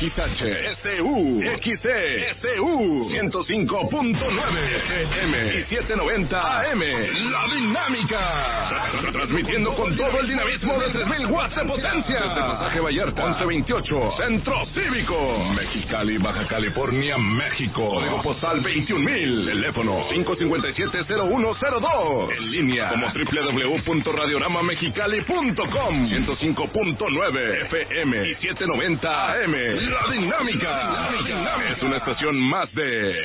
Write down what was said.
XHSU, XCSU, 105.9 FM y 790 AM. La Dinámica. Transmitiendo con todo el dinamismo de 3000 watts de potencia. Desde Pasaje Vallarta, 1128, Centro Cívico, Mexicali, Baja California, México. Código postal 21000. Teléfono 557-0102. En línea como www.radioramamexicali.com. 105.9 FM y 790 AM. La Dinámica. Es una estación más de